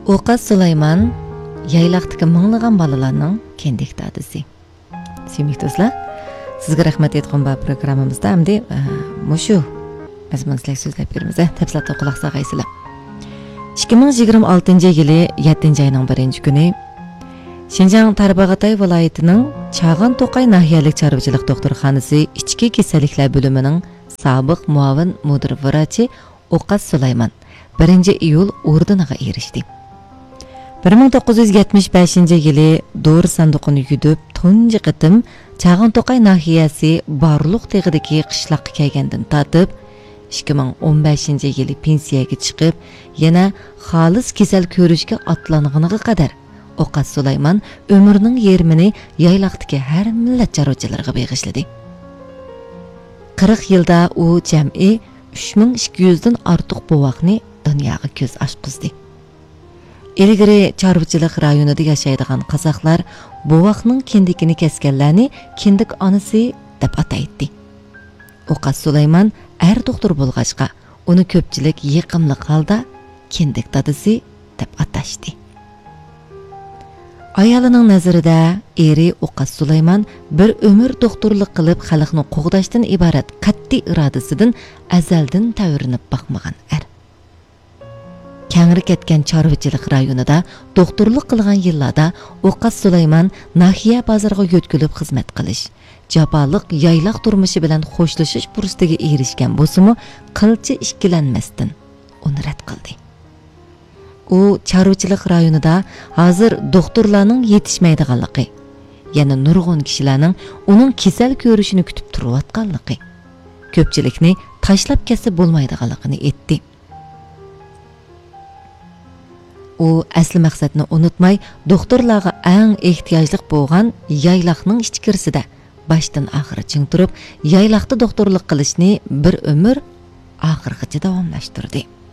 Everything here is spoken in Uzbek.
Oqas Sulaymon yaylaqdagi minglagan balalarning kendik dadisi. Sevimli do'stlar, sizga rahmat aytgan bu programmamizda hamda mushu mazmunlar so'zlab beramiz. Tafsilotga quloq solgaysizlar. 2026 yili 7 ayning 1 kuni Şinjan Tarbag'atay viloyatining Chag'an To'qay nahiyalik chorvachilik doktorxonasi ichki kasalliklar bo'limining sobiq muavin mudir vrachi Oqas Sulaymon 1 iyul ordiniga erishdi. 1975 yili Dori sanduqini yudib, tunji qitim Chag'an To'qay nahiyasi Barluq teg'idagi qishloqqa kelgandan tortib 2015 yili pensiyaga chiqib, yana xolis kasal ko'rishga otlanganiga qadar Oqas Sulaymon ömrünün yermini yaylaqdagi har millat chorvachilarga bag'ishladi. 40 yilda u jami 3200 dan ortiq bovoqni dunyoga ko'z ochqizdi. Ilgari chorvachilik rayonida yashaydigan qozoqlar bovoqning kindikini kesganlarni kindik onasi deb ataydi. Oqas Sulaymon er doktor bo'lg'achqa, uni ko'pchilik yiqimli holda kindik dadisi deb atashdi. Ayolining nazarida eri Oqas Sulaymon bir ömür doktorlik qilib xalqni qo'g'dashdan iborat qat'iy irodasidan azaldan tavrinib boqmagan er. Kangri ketgan chorvachilik rayonida doktorlik qilgan yillarda Oqas Sulaymon nahiya bozoriga yo'tkilib xizmat qilish, jaboliq yaylaq turmushi bilan xo'shlashish fursatiga erishgan bo'lsa-mu, qilchi ikkilanmasdan uni rad qildi. U chorvachilik rayonida hozir doktorlarning yetishmaydiganligi, yana nurg'un kishilarning uning kasal ko'rishini kutib turayotganligi, ko'pchilikni tashlab ketsa bo'lmaydiganligini aytdi. U asli maqsadni unutmay, doktorlarga eng ehtiyojli bo'lgan yaylaqning ichkirisida boshdan oxiri ching turib, yaylaqda doktorlik qilishni bir umr oxirigacha davomlashtirdi.